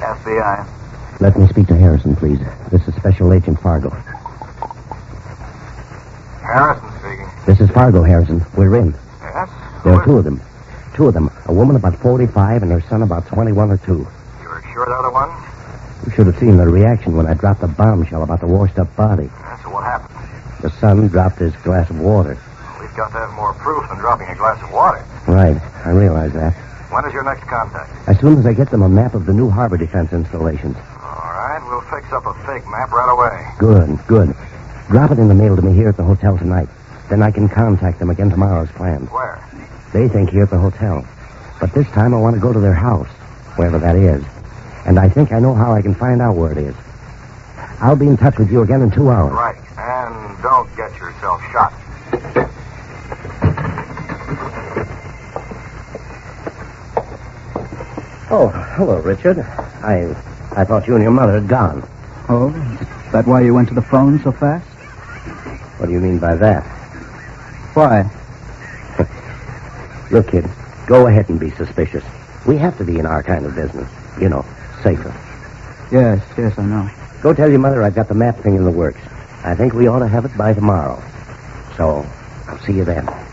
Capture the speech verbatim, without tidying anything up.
F B I. Let me speak to Harrison, please. This is Special Agent Fargo. Harrison speaking. This is Fargo, Harrison. We're in. Yes? There are two of them. Two of them. A woman about forty-five and her son about twenty-one or two. You're sure they're the ones? You should have seen the reaction when I dropped the bombshell about the washed-up body. Yeah, so what happened? The son dropped his glass of water. We've got to have more proof than dropping a glass of water. Right. I realize that. When is your next contact? As soon as I get them a map of the new harbor defense installations. All right, we'll fix up a fake map right away. Good, good. Drop it in the mail to me here at the hotel tonight. Then I can contact them again tomorrow as planned. Where? They think here at the hotel. But this time I want to go to their house, wherever that is. And I think I know how I can find out where it is. I'll be in touch with you again in two hours. Right, and don't get yourself shot. Oh, hello, Richard. I I thought you and your mother had gone. Oh, is that why you went to the phone so fast? What do you mean by that? Why? Look, kid, go ahead and be suspicious. We have to be in our kind of business. You know, safer. Yes, yes, I know. Go tell your mother I've got the map thing in the works. I think we ought to have it by tomorrow. So, I'll see you then.